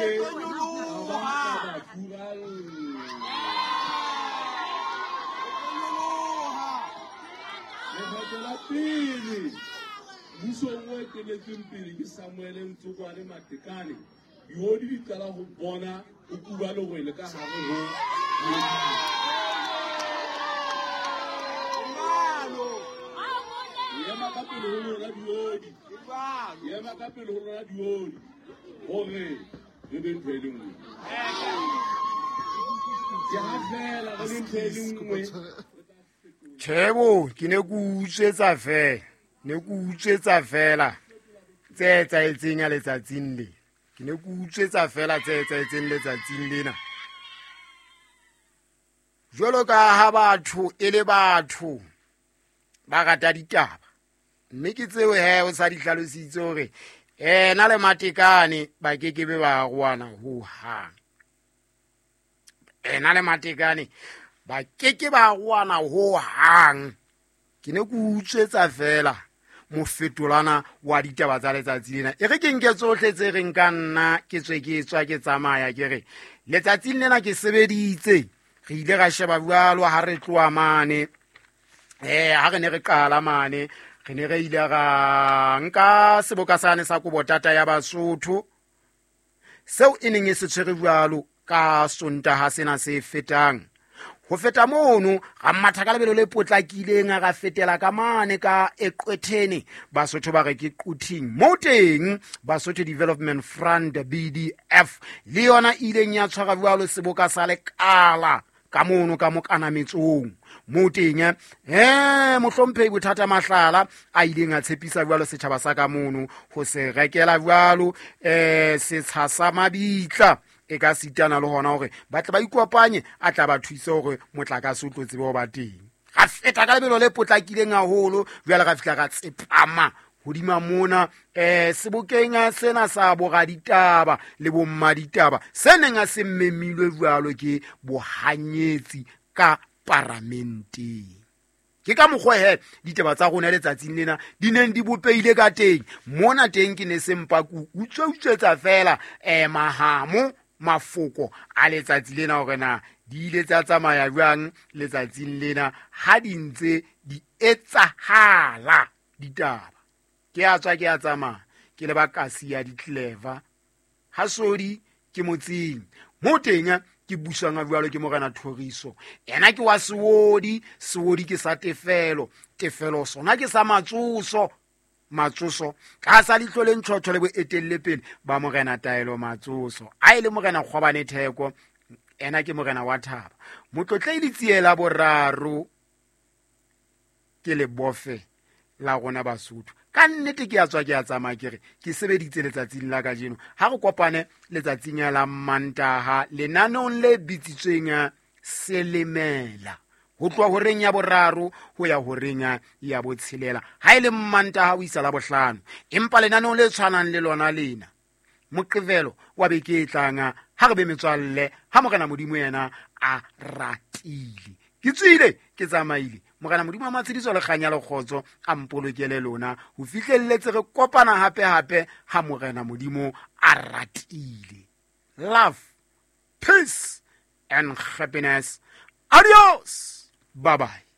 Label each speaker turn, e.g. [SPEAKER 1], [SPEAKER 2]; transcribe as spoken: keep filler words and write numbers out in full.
[SPEAKER 1] Musongwe ke le tsempiri ke Samuel Mtsokwane Matekane yo di tsala go bona o kuba le go le ka hare ho mano ya makapelo ho la diodi ya makapelo ho la diodi hore re be ntwelengwe ya fela re ntwelengwe
[SPEAKER 2] Chebo ke ne go utsetsa fe ne go utsetsa fela tse tsa etseng ya letsatsing le ke ne go utsetsa fela tse tsa etseng letsatsing lena jolo ka ha batho e le batho ba rata ditaba mme ke tseo he o sa di hlalositse hore ena le Matekane ba ke ke be ba goana ho hang ena le Matekane ba ke ke ba goana ho hang ke ne go utsetsa fela mofetolana wa ditaba tsa letsatsi lena e re ke nke tsohle tse reng ka nna ke tswe ke tswa ke tsamaya ke re letsatsi lena ke sebeditse re ile ga sheba bualo ha re tloa mane eh ha re ne re qala mane re ne re ile ga nka seboka sane sa Kobotata ya Basotho seo e neng e se tshwere bualo ka Sontaha sena se fetang ho feta mono ga matha ka lebelo le potlakileng a ga fetela ka mane ka Eqwethene Basotho ba re ke Quthing mo teng Basotho Development Front B D F le yona ileng ya tshwara bualo seboka sa lekala ka mono ka Mokanametsong mo teng eh mohlomphehi Bothata Mahlala a ileng a tshepisa bualo setjhaba sa ka mono ho se rekela bualo eh se tshasa mabitla e ka sitana le hona hore ba tla ba ikopanye a tla ba thuisa hore motlakase o tlo tsebe ho ba teng ga feta ka lebelo le potlakileng haholo jwale ga fihla ga tsepama hodima mona eh sebokeng sena sa boraditaba le bommaditaba se neng a se mmemilwe jwalo ke bohanyetsi ka parlamenteng ke ka mokgwa he ditaba tsa rona letsatsing lena di neng di bopeile ka teng mona teng ke ne se mpaku utswetsa fela eh mahamo mafoko a letsatsi lena hore na di ile tsa tsamaya jwang letsatsing lena ha di ntse di etsahala ditaba ke a tswa ke a tsamaya ke le bakasi ya di-clever ha sodi ke motseng mo teng ke busang a bualo ke Morena Thoriso ena ke wa Sewodi Sewodi ke sa Tefelo Tefelo sona ke sa Matsoso Matsoso ka sa litlo le ntshotho le bo etelle pele ba Morena Taelo Matsoso a ile Morena Kgwabane Theko ena ke Morena wa Thaba motlotle le tsiela boraro ke le bofe la rona Basotho ka nnete ke a tswa ke a tsamaya ke re ke sebeditse letsatsing la ka jeno ha re kopane letsatsing la Mantaha lenanong le bitsitsweng Selemela ho tloa ho reng ya boraro ho ya ho reng ya botshelela ha ile Mantaha o isa la bohlano empa lenanong le tshwanang le lona lena Moqebelo wa beke e tlang ha re be metswalle ha Morena Modimo yena a ratile ke tswile ke tsamaile Morena Modimo a matshidiso le kganya le khotso a mpolokele lona ho fihlelletse re kopana hape hape ha Morena Modimo a ratile. Love, peace and happiness. Adios. Bye bye.